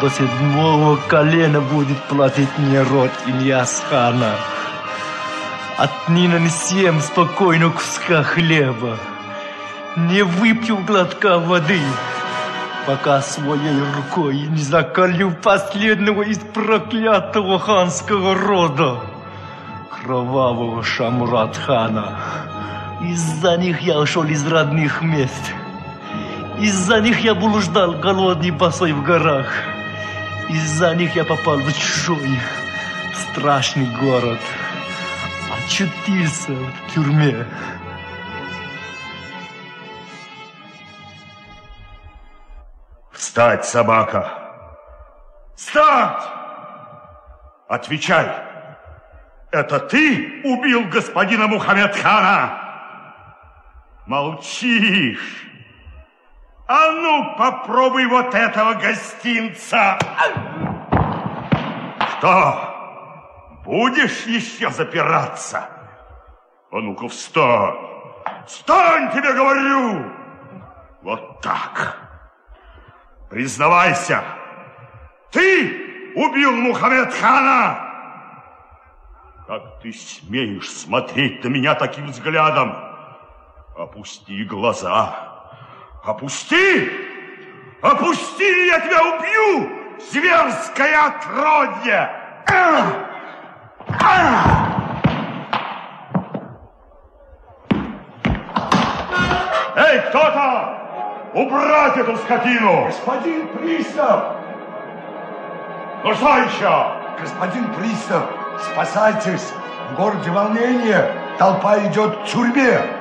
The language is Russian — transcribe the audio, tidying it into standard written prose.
До седьмого колена будет платить мне род Ильяс-хана. Отныне не съем спокойно куска хлеба, не выпью глотка воды, пока своей рукой не заколю последнего из проклятого ханского рода, кровавого Шамурат-хана. Из-за них я ушел из родных мест. Из-за них я блуждал голодный босой в горах. Из-за них я попал в чужой, страшный город. Очутился в тюрьме. Встать, собака! Встать! Отвечай! Это ты убил господина Мухаммед-хана? Молчишь! А ну, попробуй вот этого гостинца! Что? Будешь еще запираться? А ну-ка, встань! Встань, тебе говорю! Вот так! Признавайся, ты убил Мухаммед-хана? Как ты смеешь смотреть на меня таким взглядом? Опусти глаза. Опусти! Опусти, или я тебя убью, зверское отродье! Эй, кто-то! Убрать эту скотину! Господин пристав! Ну что еще? Господин пристав, спасайтесь! В городе волнение, толпа идет к тюрьме.